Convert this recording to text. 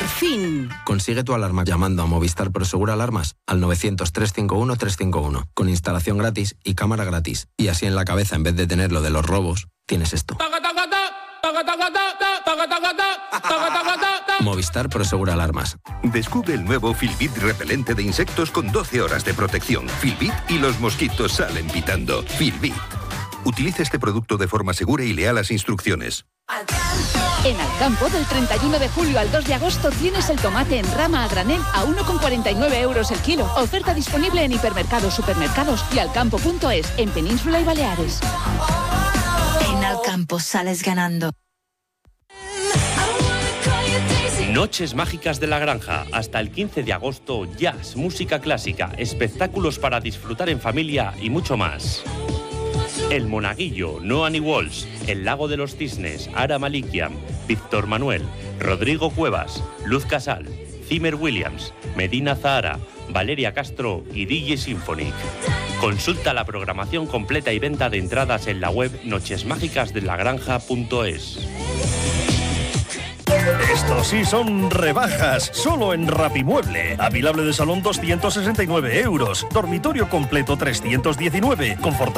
fin! Consigue tu alarma llamando a Movistar Prosegur Alarmas al 900-351-351, con instalación gratis y cámara gratis. Y así en la cabeza, en vez de tener lo de los robos, tienes esto. Movistar Prosegur Alarmas. Descubre el nuevo Filbit repelente de insectos con 12 horas de protección. Filbit y los mosquitos salen pitando. Filbit. Utiliza este producto de forma segura y lea las instrucciones. En Alcampo, del 31 de julio al 2 de agosto, tienes el tomate en rama a granel a 1,49 euros el kilo. Oferta disponible en hipermercados, supermercados y alcampo.es, en Península y Baleares. En Alcampo sales ganando. Noches mágicas de la Granja. Hasta el 15 de agosto, jazz, música clásica, espectáculos para disfrutar en familia y mucho más. El Monaguillo, Noani Walsh, El Lago de los Cisnes, Ara Malikian, Víctor Manuel, Rodrigo Cuevas, Luz Casal, Zimmer Williams, Medina Zahara, Valeria Castro y DJ Symphonic. Consulta la programación completa y venta de entradas en la web nochesmágicasdelagranja.es. Estos sí son rebajas, solo en Rapimueble. Avilable de salón 269 euros, dormitorio completo 319, confortable